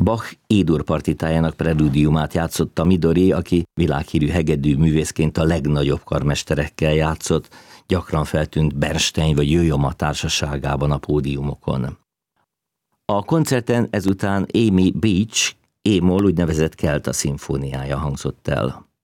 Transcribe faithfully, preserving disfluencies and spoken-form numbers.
Bach E-dur partitájának preludiumát játszotta Midori, aki világhírű hegedű művészként a legnagyobb karmesterekkel játszott, gyakran feltűnt Bernstein vagy Jöjjoma társaságában a pódiumokon. A koncerten ezután Amy Beach, E-moll úgynevezett kelta szimfóniája hangzott el.